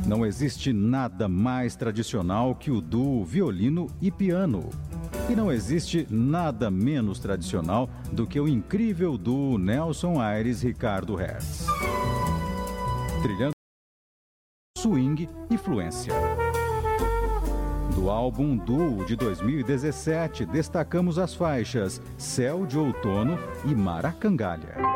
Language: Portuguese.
Não existe nada mais tradicional que o duo violino e piano. E não existe nada menos tradicional do que o incrível duo Nelson Aires e Ricardo Hertz. Trilhando swing e fluência. Do álbum Duo de 2017, destacamos as faixas Céu de Outono e Maracangalha.